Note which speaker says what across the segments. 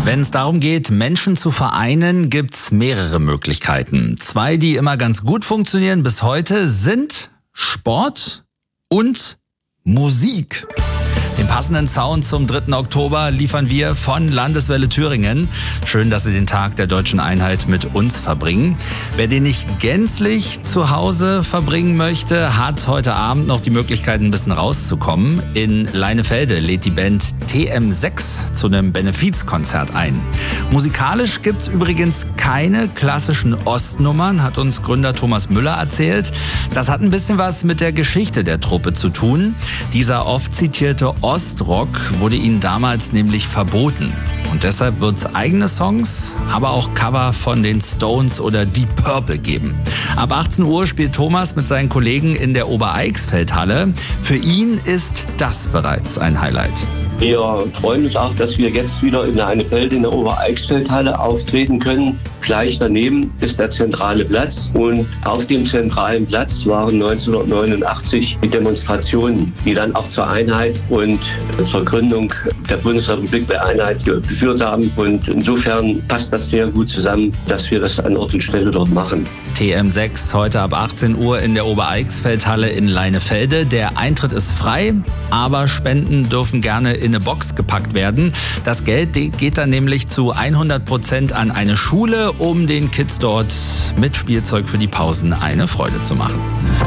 Speaker 1: Wenn es darum geht, Menschen zu vereinen, gibt's mehrere Möglichkeiten. 2, die immer ganz gut funktionieren bis heute, sind Sport und Musik. Den passenden Sound zum 3. Oktober liefern wir von Landeswelle Thüringen. Schön, dass Sie den Tag der Deutschen Einheit mit uns verbringen. Wer den nicht gänzlich zu Hause verbringen möchte, hat heute Abend noch die Möglichkeit, ein bisschen rauszukommen. In Leinefelde lädt die Band TM6 zu einem Benefizkonzert ein. Musikalisch gibt's übrigens keine klassischen Ostnummern, hat uns Gründer Thomas Müller erzählt. Das hat ein bisschen was mit der Geschichte der Truppe zu tun. Dieser oft zitierte Ostrock wurde ihnen damals nämlich verboten. Und deshalb wird es eigene Songs, aber auch Cover von den Stones oder Deep Purple geben. Ab 18 Uhr spielt Thomas mit seinen Kollegen in der Obereichsfeldhalle. Für ihn ist das bereits ein Highlight.
Speaker 2: Wir freuen uns auch, dass wir jetzt wieder in Leinefelde in der Obereichsfeldhalle auftreten können. Gleich daneben ist der zentrale Platz und auf dem zentralen Platz waren 1989 die Demonstrationen, die dann auch zur Einheit und zur Gründung der Bundesrepublik der Einheit geführt haben. Und insofern passt das sehr gut zusammen, dass wir das an Ort und Stelle dort machen.
Speaker 1: TM6 heute ab 18 Uhr in der Obereichsfeldhalle in Leinefelde. Der Eintritt ist frei, aber Spenden dürfen gerne in eine Box gepackt werden. Das Geld geht dann nämlich zu 100% an eine Schule, um den Kids dort mit Spielzeug für die Pausen eine Freude zu machen.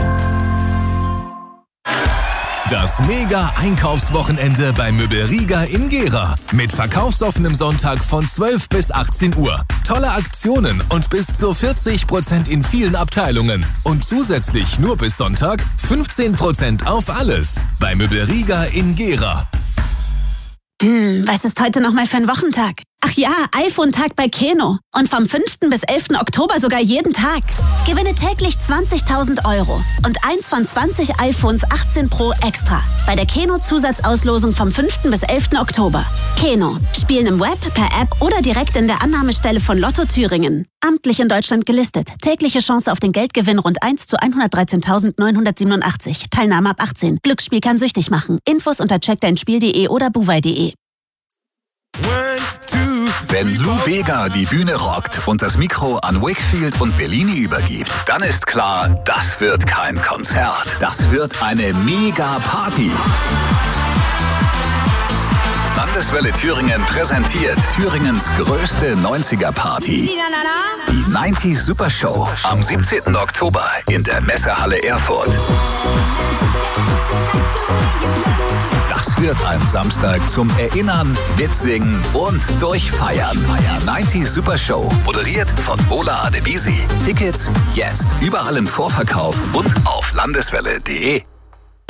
Speaker 3: Das Mega-Einkaufswochenende bei Möbel Rieger in Gera. Mit verkaufsoffenem Sonntag von 12 bis 18 Uhr. Tolle Aktionen und bis zu 40% in vielen Abteilungen. Und zusätzlich nur bis Sonntag 15% auf alles. Bei Möbel Rieger in Gera.
Speaker 4: Was ist heute nochmal für ein Wochentag? Ach ja, iPhone-Tag bei Keno. Und vom 5. bis 11. Oktober sogar jeden Tag. Gewinne täglich 20.000 € und eins von 20 iPhones 18 Pro extra. Bei der Keno-Zusatzauslosung vom 5. bis 11. Oktober. Keno. Spielen im Web, per App oder direkt in der Annahmestelle von Lotto Thüringen. Amtlich in Deutschland gelistet. Tägliche Chance auf den Geldgewinn rund 1 zu 113.987. Teilnahme ab 18. Glücksspiel kann süchtig machen. Infos unter checkdeinspiel.de oder buwei.de.
Speaker 5: Wenn Lou Bega die Bühne rockt und das Mikro an Wakefield und Bellini übergibt, dann ist klar, das wird kein Konzert. Das wird eine Mega-Party. Landeswelle Thüringen präsentiert Thüringens größte 90er-Party. Die 90 Super Show am 17. Oktober in der Messehalle Erfurt. Das wird ein Samstag zum Erinnern, Mitsingen und Durchfeiern. Die 90 Super Show, moderiert von Ola Adebisi. Tickets jetzt, überall im Vorverkauf und auf landeswelle.de.